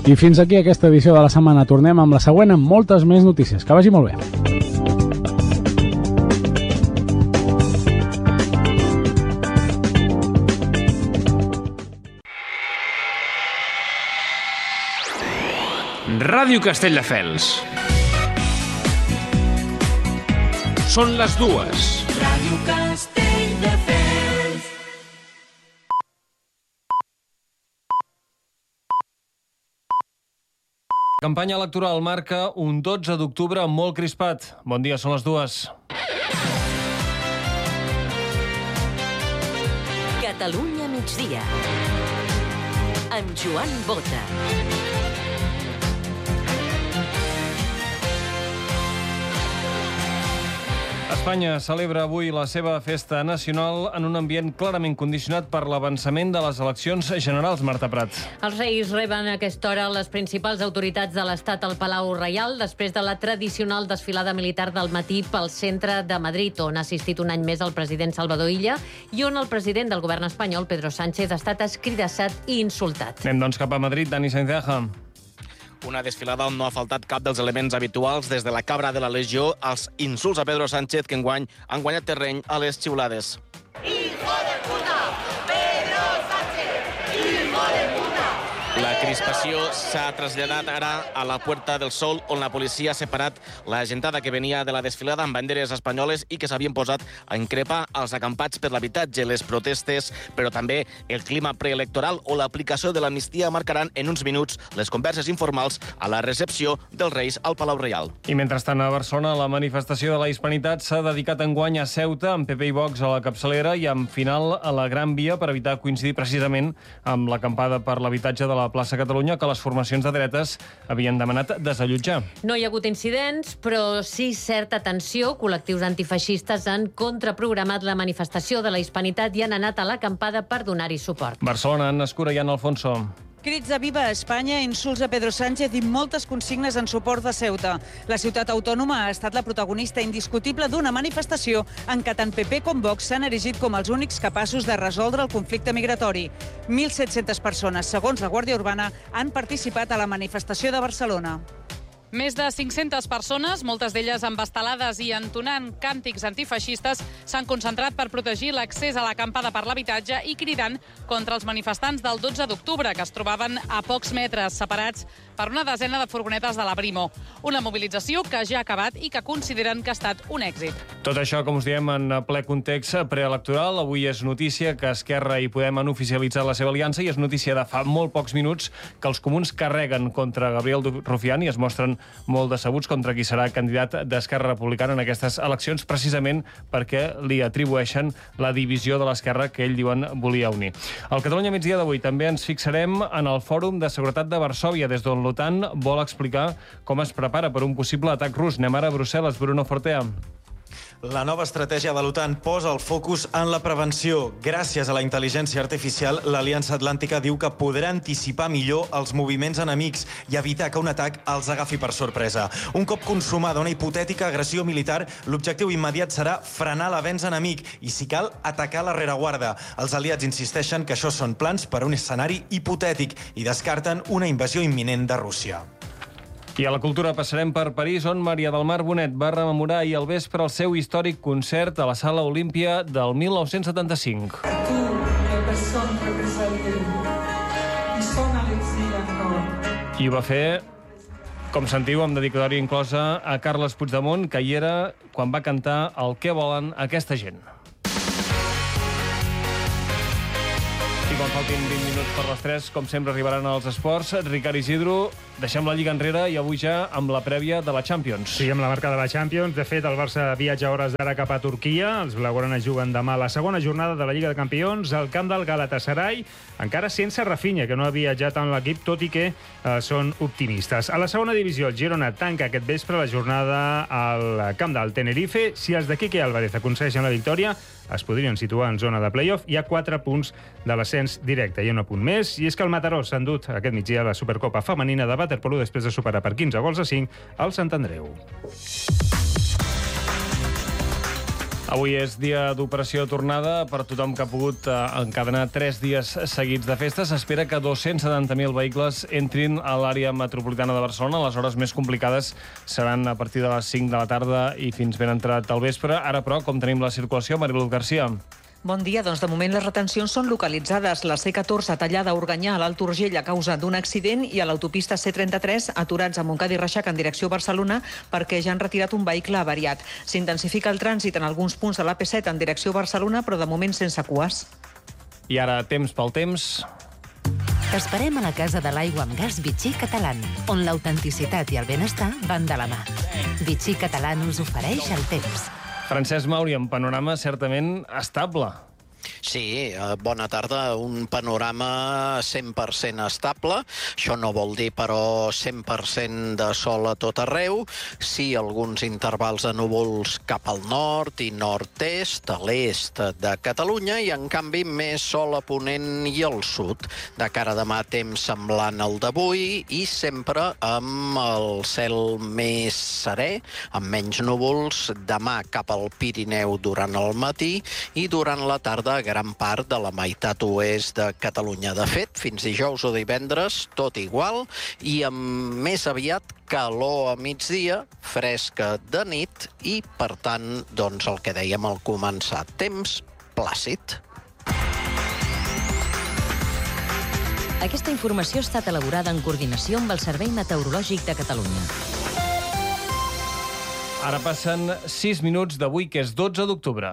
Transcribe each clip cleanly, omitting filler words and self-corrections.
I fins aquí aquesta edició de la setmana. Tornem amb la següent amb moltes més notícies. Que vagi molt bé. Ràdio Castelldefels. Són les 2. Ràdio Castelldefels. Campanya electoral marca un 12 d'octubre molt crispat. Bon dia, són les 2. Catalunya migdia. Amb Joan Bota. Espanya celebra avui la seva festa nacional en un ambient clarament condicionat per l'avançament de les eleccions generals, Marta Prat. Els Reis reben a aquesta hora les principals autoritats de l'Estat al Palau Reial després de la tradicional desfilada militar del matí pel centre de Madrid, on ha assistit un any més el president Salvador Illa i on el president del govern espanyol, Pedro Sánchez, ha estat escridassat i insultat. Anem doncs cap a Madrid, Dani Sainz-Deja. Una desfilada on no ha faltat cap dels elements habituals, des de la cabra de la Legió als insults a Pedro Sánchez, que enguany han guanyat terreny a les xiulades. Hijo de puta! Pedro Sánchez! Hijo de puta! La crispació s'ha traslladat ara a la Puerta del Sol, on la policia ha separat la gentada que venia de la desfilada amb banderes espanyoles i que s'havien posat a increpar els acampats per l'habitatge. Les protestes, però també el clima preelectoral o l'aplicació de l'amnistia marcaran en uns minuts les converses informals a la recepció dels Reis al Palau Reial. I mentrestant a Barcelona, la manifestació de la Hispanitat s'ha dedicat enguany a Ceuta, amb PP i Vox a la capçalera i amb final a la Gran Via per evitar coincidir precisament amb l'acampada per l'habitatge de la plaça Catalunya que les formacions de dretes havien demanat desallotjar. No hi ha hagut incidents, però sí certa tensió. Col·lectius antifeixistes han contraprogramat la manifestació de la Hispanitat i han anat a l'acampada per donar-hi suport. Barcelona, Anna Escura i Anna Alfonso. Crits de Viva Espanya, insults a Pedro Sánchez i moltes consignes en suport de Ceuta. La ciutat autònoma ha estat la protagonista indiscutible d'una manifestació en què tant PP com Vox s'han erigit com els únics capaços de resoldre el conflicte migratori. 1.700 persones, segons la Guàrdia Urbana, han participat a la manifestació de Barcelona. Més de 500 persones, moltes d'elles amb estelades i entonant càntics antifeixistes, s'han concentrat per protegir l'accés a l'acampada per l'habitatge i cridant contra els manifestants del 12 d'octubre, que es trobaven a pocs metres, separats per una desena de furgonetes de la Brimo. Una mobilització que ja ha acabat i que consideren que ha estat un èxit. Tot això, com us diem, en ple context preelectoral. Avui és notícia que Esquerra i Podem han oficialitzat la seva aliança i és notícia de fa molt pocs minuts que els comuns carreguen contra Gabriel Rufián i es mostren molt decebuts contra qui serà candidat d'Esquerra Republicana en aquestes eleccions, precisament perquè li atribueixen la divisió de l'Esquerra que ell diuen volia unir. Al Catalunya migdia d'avui també ens fixarem en el Fòrum de Seguretat de Varsòvia, des d'on l'OTAN vol explicar com es prepara per un possible atac rus. Anem ara a Brussel·les, Bruno Fortea. La nova estratègia de l'OTAN posa el focus en la prevenció. Gràcies a la intel·ligència artificial, l'Aliança Atlàntica diu que podrà anticipar millor els moviments enemics i evitar que un atac els agafi per sorpresa. Un cop consumada una hipotètica agressió militar, l'objectiu immediat serà frenar l'avenç enemic i, si cal, atacar la rereguarda. Els aliats insisteixen que això són plans per a un escenari hipotètic i descarten una invasió imminent de Rússia. I a la cultura passarem per París, on Maria del Mar Bonet va rememorar ahir al vespre el seu històric concert a la Sala Olímpia del 1975. I ho va fer, com sentiu, amb dedicatòria inclosa a Carles Puigdemont, que hi era quan va cantar el Què volen aquesta gent. I quan faltin 20 minuts per les 3, com sempre, arribaran als esports. Ricard Isidro, deixem la Lliga enrere i avui ja amb la prèvia de la Champions. Sí, amb la marca de la Champions. De fet, el Barça viatja hores d'ara cap a Turquia. Els blaugrana juguen demà la segona jornada de la Lliga de Campions al camp del Galatasaray, encara sense Rafinha, que no ha viatjat en l'equip, tot i que són optimistes. A la segona divisió, el Girona tanca aquest vespre la jornada al camp del Tenerife. Si els de Quique Álvarez aconsegueixen la victòria, es podrien situar en zona de play-off. Hi ha 4 punts de l'ascens directe. Hi ha un punt més, i és que el Mataró s'ha endut aquest migdia la Supercopa femenina de waterpolo després de superar per 15 gols a 5 al Sant Andreu. Avui és dia d'operació tornada per tothom que ha pogut encadenar 3 dies seguits de festa. S'espera que 270.000 vehicles entrin a l'àrea metropolitana de Barcelona. Les hores més complicades seran a partir de les 5 de la tarda i fins ben entrat al vespre. Ara, però, com tenim la circulació? Mariluz Garcia. Bon dia. Doncs de moment les retencions són localitzades. La C14 tallada a Organyà, a l'Alt Urgell, a causa d'un accident, i a l'autopista C33 aturats a Montcada i Reixac en direcció Barcelona perquè ja han retirat un vehicle avariat. S'intensifica el trànsit en alguns punts de l'AP7 en direcció Barcelona, però de moment sense cues. I ara, temps pel temps. T'esperem a la Casa de l'Aigua amb Gas Vichy Catalan, on l'autenticitat i el benestar van de la mà. Vichy Catalan us ofereix el temps. Francesc Mauri, en panorama certament estable. Sí, bona tarda. Un panorama 100% estable. Això no vol dir, però, 100% de sol a tot arreu. Sí, alguns intervals de núvols cap al nord i nord-est, a l'est de Catalunya, i, en canvi, més sol a ponent i al sud. De cara a demà, temps semblant al d'avui i sempre amb el cel més serè, amb menys núvols. Demà cap al Pirineu durant el matí i durant la tarda gran part de la meitat oest de Catalunya. De fet, fins dijous o divendres, tot igual, i amb més aviat calor a migdia, fresca de nit i, per tant, doncs el que dèiem al començar, temps plàcid. Aquesta informació ha estat elaborada en coordinació amb el Servei Meteorològic de Catalunya. Ara passen 6 minuts d'avui, que és 12 d'octubre.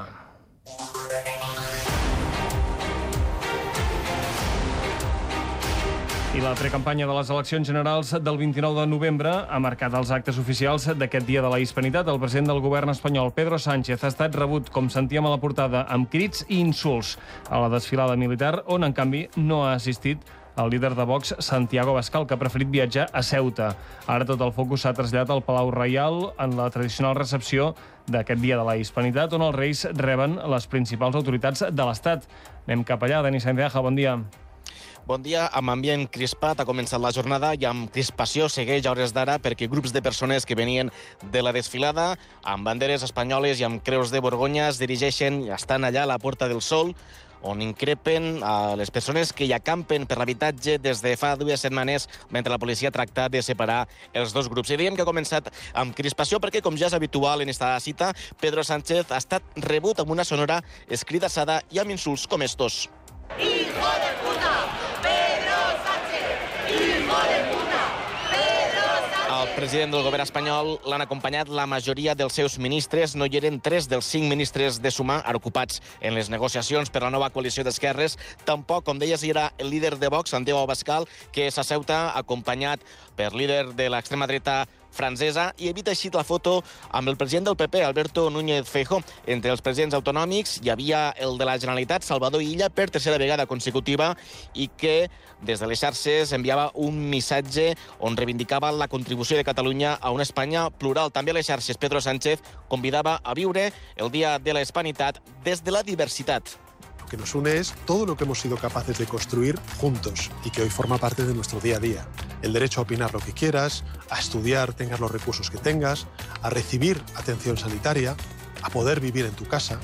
I la precampanya de les eleccions generals del 29 de novembre ha marcat els actes oficials d'aquest dia de la hispanitat. El president del govern espanyol, Pedro Sánchez, ha estat rebut, com sentíem a la portada, amb crits i insults a la desfilada militar, on, en canvi, no ha assistit el líder de Vox, Santiago Abascal, que ha preferit viatjar a Ceuta. Ara tot el focus s'ha traslladat al Palau Reial en la tradicional recepció d'aquest dia de la hispanitat, on els reis reben les principals autoritats de l'Estat. Anem cap allà. Denis Sainz-Deja, bon dia. Bon dia. Amb ambient crispat ha començat la jornada i amb crispació segueix a hores d'ara perquè grups de persones que venien de la desfilada amb banderes espanyoles i amb creus de Borgonya es dirigeixen i estan allà a la Porta del Sol, on increpen a les persones que hi acampen per l'habitatge des de fa 2 setmanes mentre la policia tracta de separar els dos grups. I diem que ha començat amb crispació perquè, com ja és habitual en esta cita, Pedro Sánchez ha estat rebut amb una sonora escridassada i amb insults com estos. ¡Hijo de puta! ¡Pedro Sánchez! ¡Hijo de puta! ¡Pedro Sánchez! El president del govern espanyol l'han acompanyat la majoria dels seus ministres. No hi eren 3 dels 5 ministres de Sumar ocupats en les negociacions per la nova coalició d'esquerres. Tampoc, com deies, hi era el líder de Vox, Santiago Abascal, que és a Ceuta, acompanyat per líder de l'extrema dreta francesa, i evita així la foto amb el president del PP, Alberto Núñez Feijóo. Entre els presidents autonòmics hi havia el de la Generalitat, Salvador Illa, per 3a vegada consecutiva, i que des de les xarxes enviava un missatge on reivindicava la contribució de Catalunya a una Espanya plural. També a les xarxes, Pedro Sánchez convidava a viure el Dia de la Hispanitat des de la diversitat. Lo que nos une es todo lo que hemos sido capaces de construir juntos y que hoy forma parte de nuestro día a día. El derecho a opinar lo que quieras, a estudiar, tengas los recursos que tengas, a recibir atención sanitaria, a poder vivir en tu casa.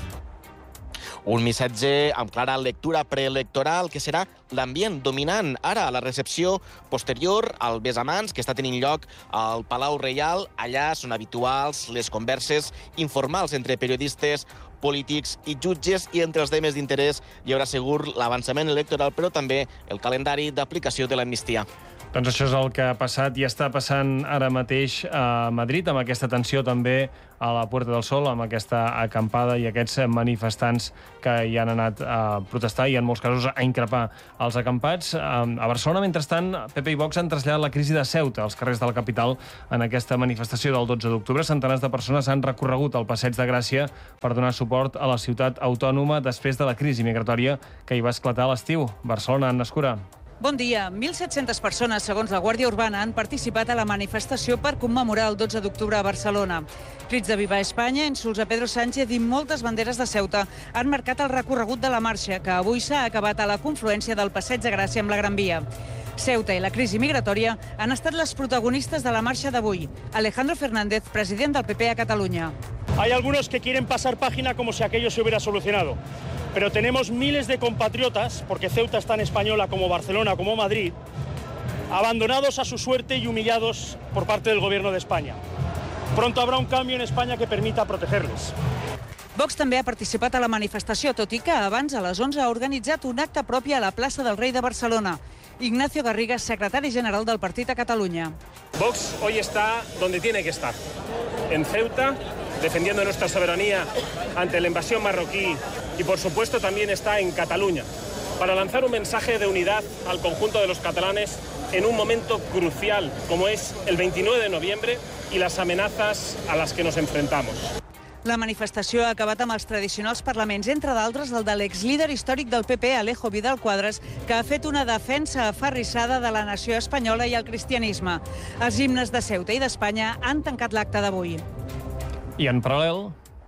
Un missatge amb clara lectura preelectoral, que serà l'ambient dominant ara a la recepció posterior al besamans que està tenint lloc al Palau Reial. Allà són habituals les converses informals entre periodistes, polítics i jutges, i entre els temes d'interès hi haurà segur l'avançament electoral, però també el calendari d'aplicació de l'amnistia. Doncs això és el que ha passat i està passant ara mateix a Madrid, amb aquesta tensió també a la Puerta del Sol, amb aquesta acampada i aquests manifestants que hi han anat a protestar i en molts casos a increpar els acampats. A Barcelona, mentrestant, PP i Vox han traslladat la crisi de Ceuta als carrers de la capital en aquesta manifestació del 12 d'octubre. Centenars de persones han recorregut el Passeig de Gràcia per donar suport a la ciutat autònoma després de la crisi migratòria que hi va esclatar a l'estiu. Barcelona, Anna Escura. Bon dia. 1.700 persones, segons la Guàrdia Urbana, han participat a la manifestació per commemorar el 12 d'octubre a Barcelona. Crits de Viva Espanya, insults a Pedro Sánchez i moltes banderes de Ceuta han marcat el recorregut de la marxa, que avui s'ha acabat a la confluència del Passeig de Gràcia amb la Gran Via. Ceuta i la crisi migratòria han estat les protagonistes de la marxa d'avui. Alejandro Fernández, president del PP a Catalunya. Hay algunos que quieren pasar página como si aquello se hubiera solucionado. Pero tenemos miles de compatriotas, porque Ceuta es tan española como Barcelona, como Madrid, abandonados a su suerte y humillados por parte del Gobierno de España. Pronto habrá un cambio en España que permita protegerles. Vox també ha participat a la manifestació, tot i que abans, a les 11, ha organitzat un acte propi a la plaça del Rei de Barcelona. Ignacio Garrigas, secretari general del partit a Catalunya. Vox hoy está donde tiene que estar, en Ceuta, defendiendo nuestra soberanía ante la invasión marroquí y, por supuesto, también está en Cataluña, para lanzar un mensaje de unidad al conjunto de los catalanes en un momento crucial, como es el 29 de noviembre y las amenazas a las que nos enfrentamos. La manifestació ha acabat amb els tradicionals parlaments, entre d'altres el de l'exlíder històric del PP, Alejo Vidal Quadras, que ha fet una defensa aferrissada de la nació espanyola i el cristianisme. Els himnes de Ceuta i d'Espanya han tancat l'acte d'avui. I en paral·lel,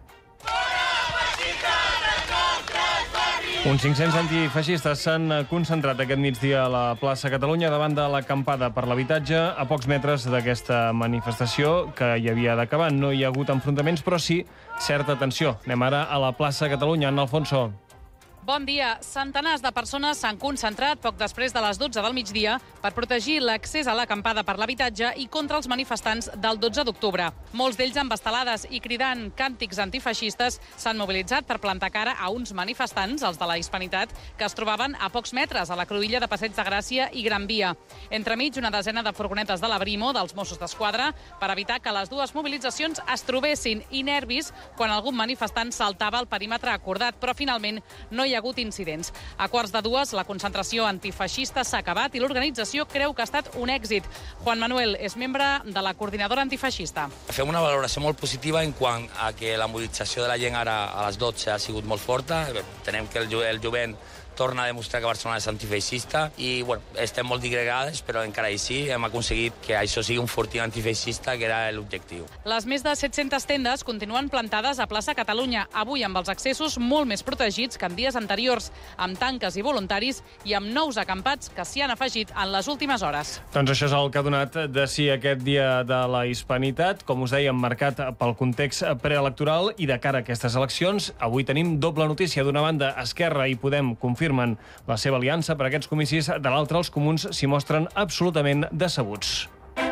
uns 500 antifeixistes s'han concentrat aquest migdia a la plaça Catalunya davant de l'acampada per l'habitatge a pocs metres d'aquesta manifestació que hi havia d'acabar. No hi ha hagut enfrontaments, però sí certa tensió. Anem ara a la plaça Catalunya. Anna Alfonso. Bon dia. Centenars de persones s'han concentrat poc després de les 12 del migdia per protegir l'accés a l'acampada per l'habitatge i contra els manifestants del 12 d'octubre. Molts d'ells amb estelades i cridant càntics antifeixistes s'han mobilitzat per plantar cara a uns manifestants, els de la Hispanitat, que es trobaven a pocs metres a la cruïlla de Passeig de Gràcia i Gran Via. Entremig, una desena de furgonetes de la Brimo, dels Mossos d'Esquadra, per evitar que les dues mobilitzacions es trobessin, i nervis quan algun manifestant saltava el perímetre acordat, però finalment no hi ha hagut incidents. A 1:45, la concentració antifeixista s'ha acabat i l'organització creu que ha estat un èxit. Juan Manuel és membre de la coordinadora antifeixista. Fem una valoració molt positiva en quant a que la mobilització de la gent ara a les 12 ha sigut molt forta. Entenem que el jovent torna a demostrar que Barcelona és antifeixista i estem molt digregades, però encara així hem aconseguit que això sigui un fortí antifeixista, que era l'objectiu. Les més de 700 tendes continuen plantades a plaça Catalunya, avui amb els accessos molt més protegits que en dies anteriors, amb tanques i voluntaris i amb nous acampats que s'hi han afegit en les últimes hores. Doncs això és el que ha donat de si aquest dia de la Hispanitat, com us dèiem, marcat pel context preelectoral i de cara a aquestes eleccions. Avui tenim doble notícia. D'una banda, Esquerra i Podem confirmen la seva aliança per a aquests comicis. De l'altra, els comuns s'hi mostren absolutament decebuts.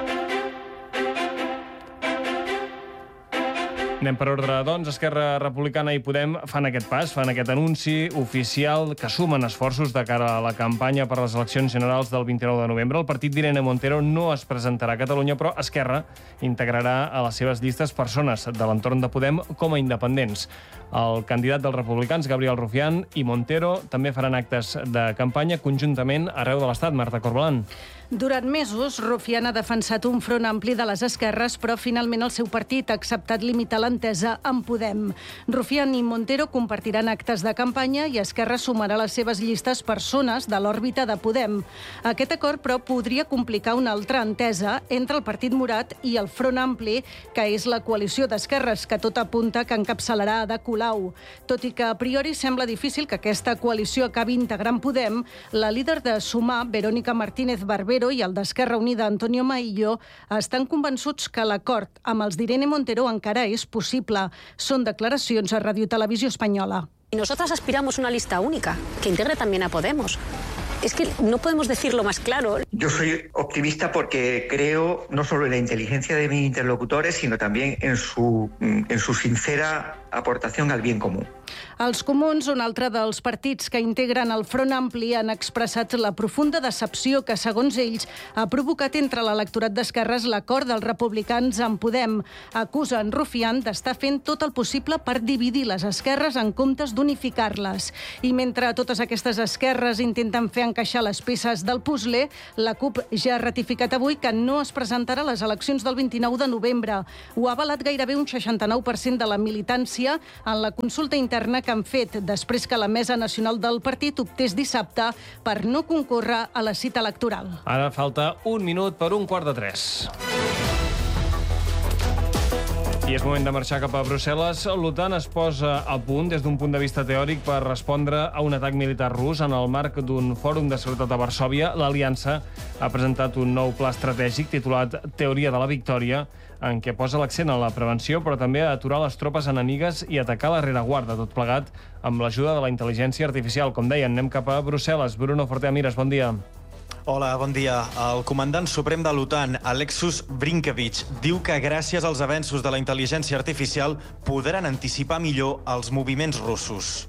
Anem per ordre, doncs. Esquerra Republicana i Podem fan aquest pas, fan aquest anunci oficial que sumen esforços de cara a la campanya per les eleccions generals del 29 de novembre. El partit d'Irene Montero no es presentarà a Catalunya, però Esquerra integrarà a les seves llistes persones de l'entorn de Podem com a independents. El candidat dels republicans, Gabriel Rufián, i Montero també faran actes de campanya conjuntament arreu de l'Estat. Marta Corbalán. Durant mesos, Rufián ha defensat un front ampli de les esquerres, però finalment el seu partit ha acceptat limitar l'entesa amb Podem. Rufián i Montero compartiran actes de campanya i Esquerra sumarà les seves llistes persones de l'òrbita de Podem. Aquest acord, però, podria complicar una altra entesa entre el Partit Morat i el Front Ampli, que és la coalició d'esquerres, que tot apunta que encapçalarà Ada Colau. Tot i que a priori sembla difícil que aquesta coalició acabi integrant Podem, la líder de Sumar, Verónica Martínez Barbero, i el d'Esquerra Unida, Antonio Maillo, estan convençuts que l'acord amb els d'Irene Montero encara és possible. Són declaracions a Radio Televisió Espanyola. Y nosotras aspiramos a una lista única, que integre también a Podemos. Es que no podemos decirlo más claro. Yo soy optimista porque creo no solo en la inteligencia de mis interlocutores, sino también en su sincera aportación al bien común. Els comuns, un altre dels partits que integren el Front Ampli, han expressat la profunda decepció que, segons ells, ha provocat entre l'electorat d'esquerres l'acord dels republicans amb Podem. Acusen Rufián d'estar fent tot el possible per dividir les esquerres en comptes d'unificar-les. I mentre totes aquestes esquerres intenten fer encaixar les peces del puzzle, la CUP ja ha ratificat avui que no es presentarà a les eleccions del 29 de novembre. Ho ha avalat gairebé un 69% de la militància en la consulta interna que han fet després que la Mesa Nacional del Partit optés dissabte per no concórrer a la cita electoral. Ara falta un minut per 2:45. I és moment de marxar cap a Brussel·les. L'OTAN es posa a punt des d'un punt de vista teòric per respondre a un atac militar rus. En el marc d'un fòrum de seguretat a Varsòvia, l'Aliança ha presentat un nou pla estratègic titulat Teoria de la Victòria, en què posa l'accent en la prevenció, però també a aturar les tropes enemigues i atacar la rereguarda, tot plegat amb l'ajuda de la intel·ligència artificial. Com deien, anem cap a Brussel·les. Bruno Forteamires, bon dia. Hola, bon dia. El comandant suprem de l'OTAN, Alexus Brinkevich, diu que gràcies als avenços de la intel·ligència artificial podran anticipar millor els moviments russos.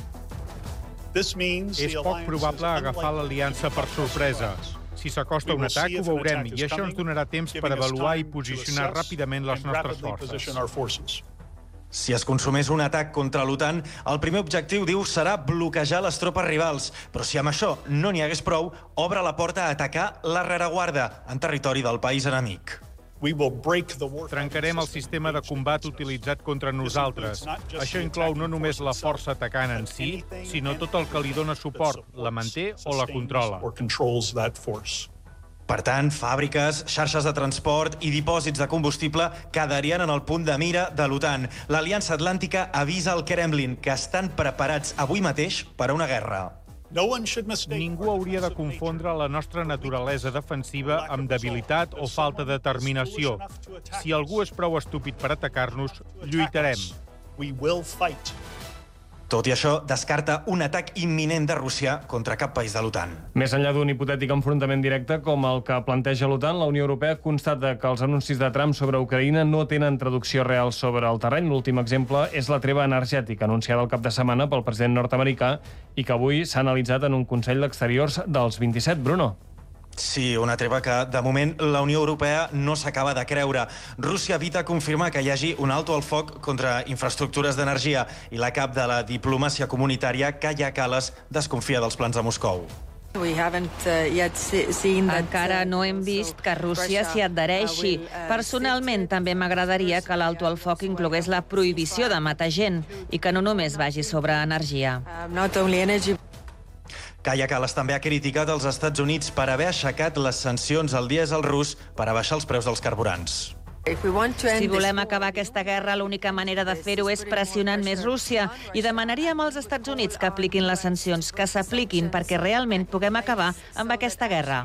És poc probable agafar l'aliança per sorpresa. Si s'acosta un atac, ho veurem, i això ens donarà temps per avaluar i posicionar ràpidament les nostres forces. Si es consumés un atac contra l'OTAN, el primer objectiu, diu, serà bloquejar les tropes rivals. Però si amb això no n'hi hagués prou, obre la porta a atacar la rereguarda en territori del país enemic. Trencarem el sistema de combat utilitzat contra nosaltres. Això inclou no només la força atacant en si, sinó tot el que li dona suport, la manté o la controla. Per tant, fàbriques, xarxes de transport i dipòsits de combustible quedarien en el punt de mira de l'OTAN. L'Aliança Atlàntica avisa al Kremlin que estan preparats avui mateix per a una guerra. Ningú hauria de confondre la nostra naturalesa defensiva amb debilitat o falta de determinació. Si algú és prou estúpid per atacar-nos, lluitarem. Tot i això, descarta un atac imminent de Rússia contra cap país de l'OTAN. Més enllà d'un hipotètic enfrontament directe com el que planteja l'OTAN, la Unió Europea constata que els anuncis de Trump sobre Ucraïna no tenen traducció real sobre el terreny. L'últim exemple és la treva energètica anunciada el cap de setmana pel president nord-americà i que avui s'ha analitzat en un Consell d'Exteriors dels 27. Bruno. Sí, una treva que, de moment, la Unió Europea no s'acaba de creure. Rússia evita confirmar que hi hagi un alto al foc contra infraestructures d'energia i la cap de la diplomàcia comunitària, Kaja Kallas, desconfia dels plans de Moscou. Encara no hem vist que Rússia s'hi adhereixi. Personalment, també m'agradaria que l'alto al foc inclogués la prohibició de matar gent i que no només vagi sobre energia. Kaja Kallas també ha criticat els Estats Units per haver aixecat les sancions al dièsel rus per abaixar els preus dels carburants. Si volem acabar aquesta guerra, l'única manera de fer-ho és pressionant més Rússia i demanaríem als Estats Units que apliquin les sancions, que s'apliquin perquè realment puguem acabar amb aquesta guerra.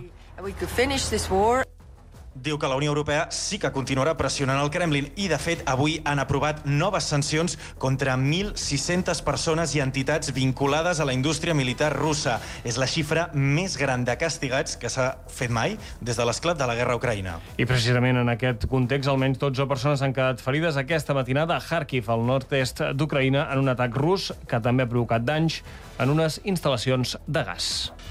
Diu que la Unió Europea sí que continuarà pressionant el Kremlin i, de fet, avui han aprovat noves sancions contra 1.600 persones i entitats vinculades a la indústria militar russa. És la xifra més gran de castigats que s'ha fet mai des de l'esclat de la guerra a Ucraïna. I precisament en aquest context, almenys 12 persones han quedat ferides aquesta matinada a Kharkiv, al nord-est d'Ucraïna, en un atac rus que també ha provocat danys en unes instal·lacions de gas.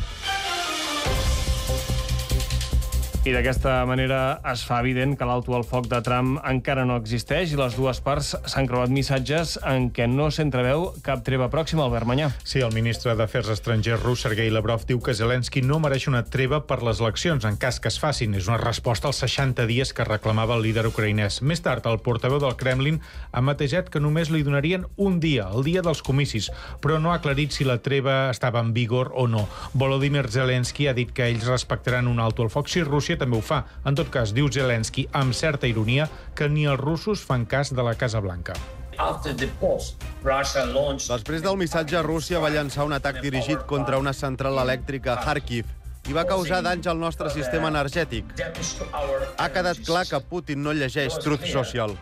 I d'aquesta manera es fa evident que l'alto al foc de Trump encara no existeix i les dues parts s'han creuat missatges en què no s'entreveu cap treva pròxima. Albert Manyà. Sí, el ministre d'Afers Estrangers rus, Sergei Lavrov, diu que Zelensky no mereix una treva per les eleccions en cas que es facin. És una resposta als 60 dies que reclamava el líder ucraïnès. Més tard, el portaveu del Kremlin ha matejat que només li donarien un dia, el dia dels comicis, però no ha aclarit si la treva estava en vigor o no. Volodymyr Zelensky ha dit que ells respectaran un alto al foc si Rússia també ho fa. En tot cas, diu Zelensky, amb certa ironia, que ni els russos fan cas de la Casa Blanca. Després del missatge, Rússia va llançar un atac dirigit contra una central elèctrica a Kharkiv i va causar danys al nostre sistema energètic. Ha quedat clar que Putin no llegeix Truth Social.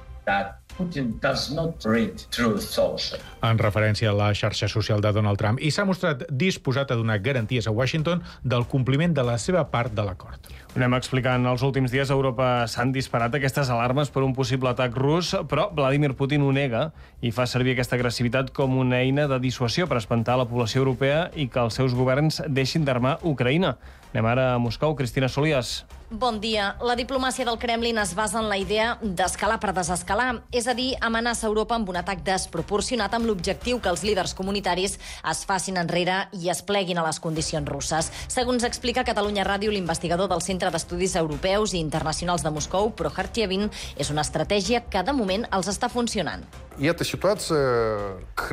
En referència a la xarxa social de Donald Trump, i s'ha mostrat disposat a donar garanties a Washington del compliment de la seva part de l'acord. Ho anem explicant. Els últims dies a Europa s'han disparat aquestes alarmes per un possible atac rus, però Vladimir Putin ho nega i fa servir aquesta agressivitat com una eina de dissuasió per espantar la població europea i que els seus governs deixin d'armar Ucraïna. Anem ara a Moscou. Cristina Solias. Bon dia. La diplomàcia del Kremlin es basa en la idea d'escalar per desescalar, és a dir, amenaça Europa amb un atac desproporcionat amb l'objectiu que els líders comunitaris es facin enrere i es pleguin a les condicions russes. Segons explica a Catalunya Ràdio l'investigador del Centre d'Estudis Europeus i Internacionals de Moscou, Prohartievin, és una estratègia que de moment els està funcionant.